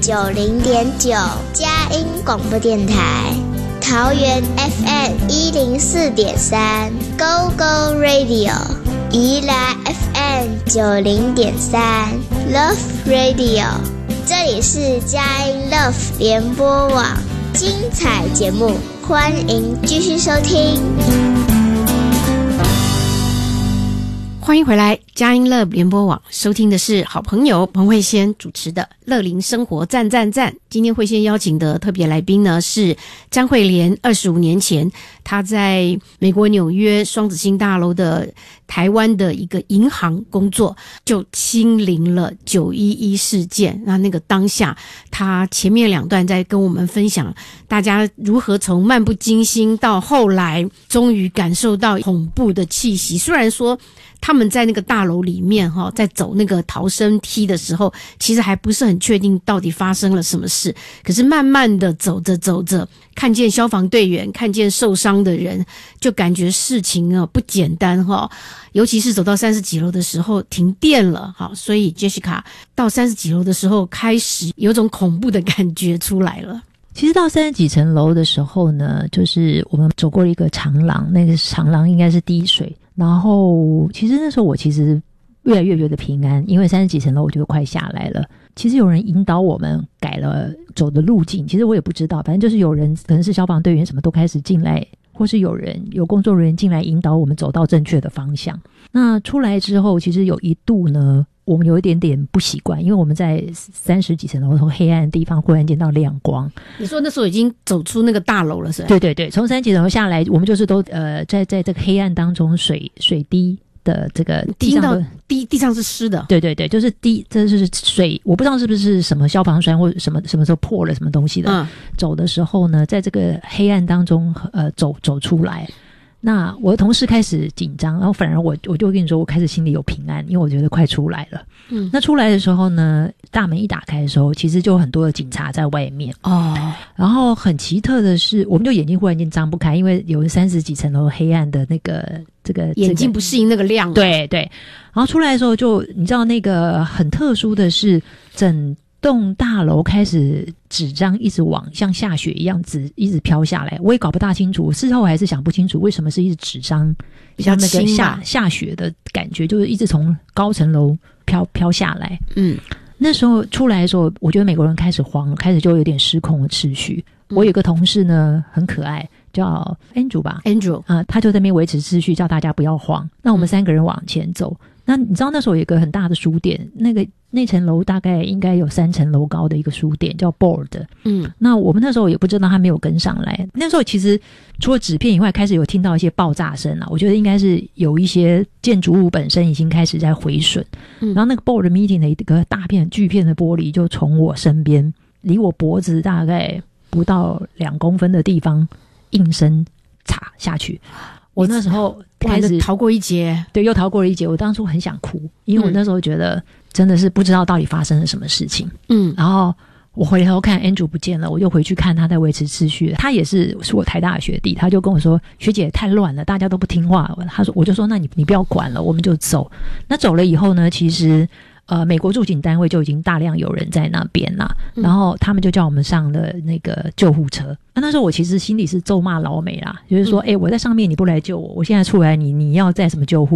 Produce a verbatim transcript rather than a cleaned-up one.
九零点九，佳音广播电台。桃园 F M 一零四点三 ，Go Go Radio。宜兰 F M 九零点三 ，Love Radio。这里是佳音 Love 联播网，精彩节目，欢迎继续收听。 欢迎回来，佳音乐联播网收听的是好朋友彭慧仙主持的乐龄生活赞赞赞。今天慧仙邀请的特别来宾呢是张慧莲。二十五年前，她在美国纽约双子星大楼的台湾的一个银行工作，就亲临了九一一事件。那那个当下，她前面两段在跟我们分享大家如何从漫不经心到后来终于感受到恐怖的气息。虽然说他们在那个大楼里面哈，在走那个逃生梯的时候，其实还不是很确定到底发生了什么事。可是慢慢的走着走着，看见消防队员，看见受伤的人，就感觉事情啊不简单哈。尤其是走到三十几楼的时候，停电了哈，所以 Jessica 到三十几楼的时候，开始有种恐怖的感觉出来了。 其实到三十几层楼的时候呢，就是我们走过一个长廊，那个长廊应该是滴水。然后其实那时候我其实越来越觉得平安，因为三十几层楼我觉得快下来了。其实有人引导我们改了走的路径，其实我也不知道，反正就是有人可能是消防队员什么都开始进来，或是有人有工作人员进来引导我们走到正确的方向。那出来之后，其实有一度呢我们有一点点不习惯，因为我们在三十几层楼从黑暗的地方忽然见到亮光。 你说那时候已经走出那个大楼了是吧？ 对对对，从三十几层楼下来，我们就是都呃在在这个黑暗当中，水水滴的这个地上的，听到地地上是湿的。 对对对，就是滴，这是水，我不知道是不是什么消防栓或者什么什么时候破了什么东西的。嗯，走的时候呢，在这个黑暗当中呃走走出来。那我的同事开始紧张，然后反而我我就跟你说，我开始心里有平安，因为我觉得快出来了。嗯，那出来的时候呢，大门一打开的时候，其实就有很多的警察在外面哦。然后很奇特的是，我们就眼睛忽然间张不开，因为有三十几层楼黑暗的那个这个眼睛不适应那个亮、啊。 对对，然后出来的时候就你知道那个很特殊的是整栋大楼开始纸张一直往像下雪一样纸一直飘下来，我也搞不大清楚，事后还是想不清楚为什么是一直纸张像那个下下雪的感觉，就是一直从高层楼飘飘下来。嗯，那时候出来的时候，我觉得美国人开始慌了，开始就有点失控的秩序。嗯、我有个同事呢很可爱，叫 Andrew 吧 Andrew 啊、呃，他就在那边维持秩序，叫大家不要慌。那我们三个人往前走。嗯，那你知道那时候有一个很大的书店，那个那层楼大概应该有三层楼高的一个书店叫 Board。 嗯，那我们那时候也不知道他没有跟上来。那时候其实除了纸片以外，开始有听到一些爆炸声啊，我觉得应该是有一些建筑物本身已经开始在毁损。嗯，然后那个 Board meeting 的一个大片巨片的玻璃就从我身边离我脖子大概不到两公分的地方应声插下去。我那时候开始逃过一劫， 对，又逃过了一劫。我当初很想哭，因为我那时候觉得真的是不知道到底发生了什么事情。嗯，然后我回头看 Andrew 不见了，我又回去看他在维持秩序。他也是是我台大的学弟，他就跟我说：“学姐太乱了，大家都不听话。”他说，我就说：“那你你不要管了，我们就走。”那走了以后呢，其实。呃，美国驻警单位就已经大量有人在那边啦，嗯、然后他们就叫我们上了那个救护车。那那时候我其实心里是咒骂老美啦，就是说，哎、嗯欸，我在上面你不来救我，我现在出来你你要在什么救护？